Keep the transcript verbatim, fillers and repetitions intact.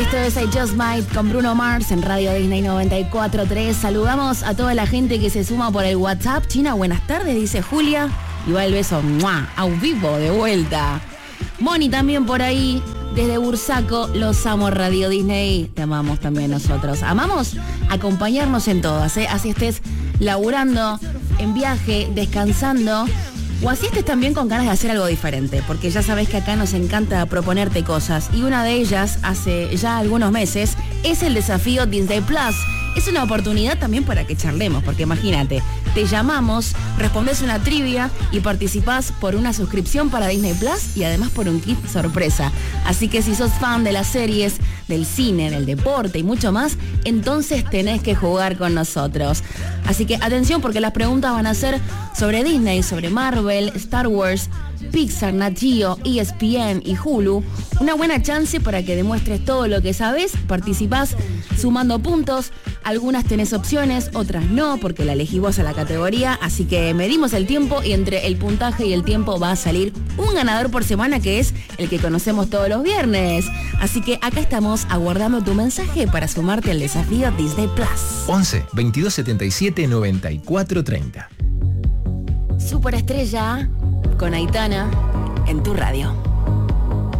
Esto es I Just Might con Bruno Mars en Radio Disney noventa y cuatro punto tres. Saludamos a toda la gente que se suma por el WhatsApp. China, buenas tardes, dice Julia. Y va el beso, ¡mua!, a un vivo, de vuelta. Moni también por ahí, desde Bursaco. Los amo, Radio Disney. Te amamos también nosotros. Amamos acompañarnos en todas, ¿eh? Así estés laburando, en viaje, descansando, o así estés también con ganas de hacer algo diferente, porque ya sabés que acá nos encanta proponerte cosas, y una de ellas, hace ya algunos meses, es el desafío Disney Plus. Es una oportunidad también para que charlemos, porque imagínate, te llamamos, respondes una trivia y participás por una suscripción para Disney Plus y además por un kit sorpresa. Así que si sos fan de las series, del cine, del deporte y mucho más, entonces tenés que jugar con nosotros. Así que atención, porque las preguntas van a ser sobre Disney, sobre Marvel, Star Wars, Pixar, Nat Geo, E S P N y Hulu. Una buena chance para que demuestres todo lo que sabes. Participás sumando puntos. Algunas tenés opciones, otras no, porque la elegí vos a la categoría. Así que medimos el tiempo y entre el puntaje y el tiempo va a salir un ganador por semana, que es el que conocemos todos los viernes. Así que acá estamos aguardando tu mensaje para sumarte al desafío Disney Plus. once, veintidós setenta y siete, noventa y cuatro treinta. Superestrella con Aitana en tu radio.